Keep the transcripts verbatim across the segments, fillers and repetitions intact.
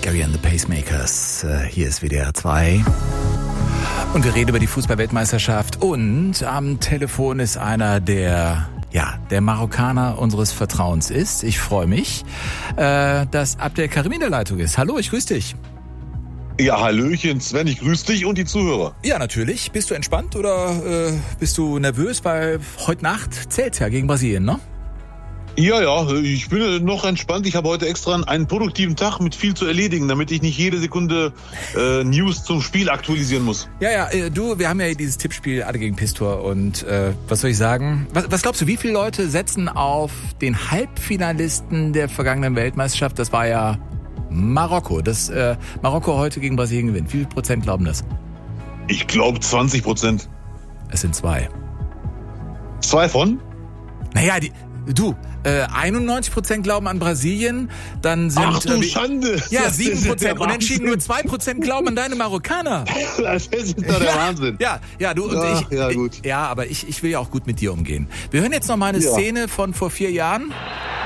Gary and the Pacemakers. Hier ist W D R zwei. Und wir reden über die Fußball-Weltmeisterschaft. Und am Telefon ist einer, der, ja, der Marokkaner unseres Vertrauens ist. Ich freue mich, äh, dass Abdel Karim in der Leitung ist. Hallo, ich grüße dich. Ja, hallöchen Sven, ich grüße dich und die Zuhörer. Ja, natürlich. Bist du entspannt oder äh, bist du nervös? Weil heute Nacht zählt's ja gegen Brasilien, ne? Ja, ja, ich bin noch entspannt. Ich habe heute extra einen produktiven Tag mit viel zu erledigen, damit ich nicht jede Sekunde äh, News zum Spiel aktualisieren muss. Ja, ja, äh, du, wir haben ja dieses Tippspiel Alle gegen Pistor und äh, was soll ich sagen? Was, was glaubst du, wie viele Leute setzen auf den Halbfinalisten der vergangenen Weltmeisterschaft? Das war ja Marokko, dass äh, Marokko heute gegen Brasilien gewinnt. Wie viel Prozent glauben das? Ich glaube zwanzig Prozent. Es sind zwei. Zwei von? Naja, die, du, äh, einundneunzig Prozent glauben an Brasilien, dann sind... Ach du äh, Schande! Ja, sieben Prozent. Unentschieden nur zwei Prozent glauben an deine Marokkaner. Das ist doch der ja, Wahnsinn. Ja, ja, du und ja, ich, ja, gut. ich... Ja, aber ich, ich will ja auch gut mit dir umgehen. Wir hören jetzt noch mal eine ja. Szene von vor vier Jahren. Und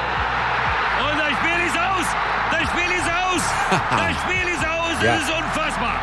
das Spiel ist aus! Das Spiel ist aus! Das Spiel ist aus! Ja. Das ist unfassbar!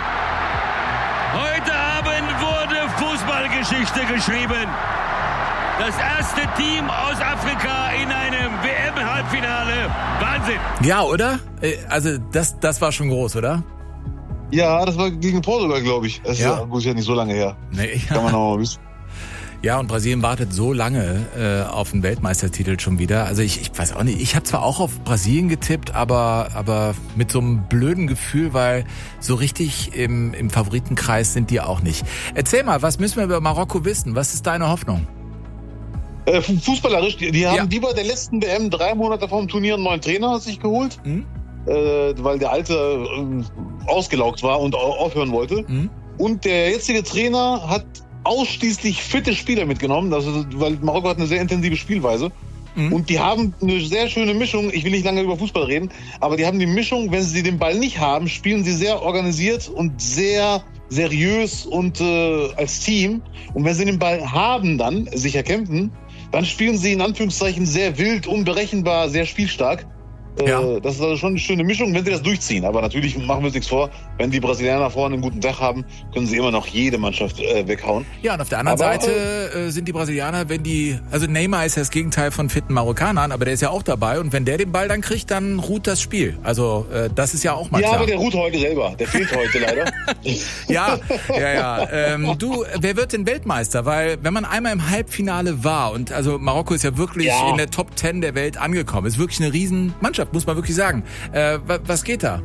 Heute Abend wurde Fußballgeschichte geschrieben. Das erste Team aus Afrika in einem W M-Halbfinale. Wahnsinn! Ja, oder? Also das, das war schon groß, oder? Ja, das war gegen Portugal, glaube ich. Das Ja. ist ja, gut, ist ja nicht so lange her. Nee, ja. Kann man noch mal wissen. Ja, und Brasilien wartet so lange äh, auf den Weltmeistertitel schon wieder. Also ich, ich weiß auch nicht, ich habe zwar auch auf Brasilien getippt, aber aber mit so einem blöden Gefühl, weil so richtig im, im Favoritenkreis sind die auch nicht. Erzähl mal, was müssen wir über Marokko wissen? Was ist deine Hoffnung? Äh, fußballerisch, die, die haben Ja. wie bei der letzten W M drei Monate vor dem Turnier einen neuen Trainer sich geholt, Mhm. äh, weil der alte äh, ausgelaugt war und au- aufhören wollte. Mhm. Und der jetzige Trainer hat ausschließlich fitte Spieler mitgenommen, also, weil Marokko hat eine sehr intensive Spielweise. Mhm. Und die haben eine sehr schöne Mischung. Ich will nicht lange über Fußball reden, aber die haben die Mischung, wenn sie den Ball nicht haben, spielen sie sehr organisiert und sehr seriös und äh, als Team. Und wenn sie den Ball haben dann, sich erkämpfen, dann spielen sie in Anführungszeichen sehr wild, unberechenbar, sehr spielstark. Ja. Äh, das ist also schon eine schöne Mischung, wenn sie das durchziehen. Aber natürlich machen wir uns nichts vor. Wenn die Brasilianer vorne einen guten Tag haben, können sie immer noch jede Mannschaft äh, weghauen. Ja, und auf der anderen Aber, Seite äh, sind die Brasilianer, wenn die, also Neymar ist ja das Gegenteil von fitten Marokkanern, aber der ist ja auch dabei und wenn der den Ball dann kriegt, dann ruht das Spiel. Also äh, das ist ja auch mal Ja, klar. aber der ruht heute selber. Der fehlt heute leider. Ja, ja, ja. Ähm, du, wer wird denn Weltmeister? Weil wenn man einmal im Halbfinale war und also Marokko ist ja wirklich Ja. in der Top Ten der Welt angekommen, ist wirklich eine riesen Mannschaft, muss man wirklich sagen. Äh, wa- was geht da?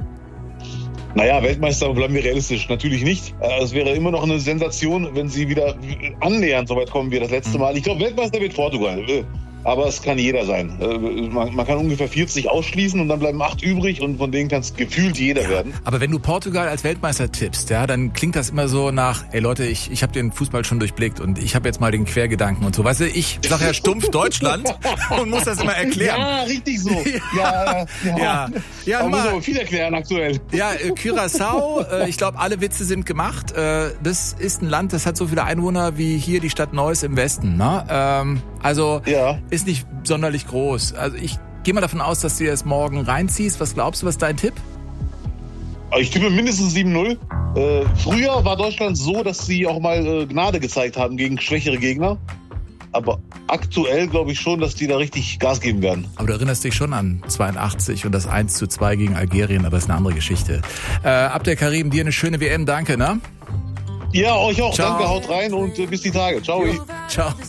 Naja, Weltmeister bleiben wir realistisch. Natürlich nicht. Äh, Es wäre immer noch eine Sensation, wenn sie wieder annähernd so weit kommen wie das letzte Mal. Ich glaube, Weltmeister wird Portugal. Äh, Aber es kann jeder sein. Äh, Man man kann ungefähr vierzig ausschließen und dann bleiben acht übrig und von denen kann es gefühlt jeder werden. Aber wenn du Portugal als Weltmeister tippst, ja, dann klingt das immer so nach, ey Leute, ich, ich habe den Fußball schon durchblickt und ich habe jetzt mal den Quergedanken und so. Weißt du, ich sag ja stumpf Deutschland und muss das immer erklären. Ja, richtig so. Ja, ja. Ja, ja, Man muss mal, aber viel erklären aktuell. ja äh, Curaçao, äh, ich glaube, alle Witze sind gemacht. Äh, das ist ein Land, das hat so viele Einwohner wie hier die Stadt Neuss im Westen. Ne? Ähm, also Ja. ist nicht sonderlich groß. Also ich gehe mal davon aus, dass du dir das morgen reinziehst. Was glaubst du, was ist dein Tipp? Ich tippe mindestens sieben null. Äh, früher war Deutschland so, dass sie auch mal äh, Gnade gezeigt haben gegen schwächere Gegner. Aber aktuell glaube ich schon, dass die da richtig Gas geben werden. Aber du erinnerst dich schon an zweiundachtzig und das eins zu zwei gegen Algerien, aber das ist eine andere Geschichte. Äh, Abdel Karim, dir eine schöne W M, danke, ne? Ja, euch auch. Ciao. Danke, haut rein und äh, bis die Tage. Ciao. Ciao.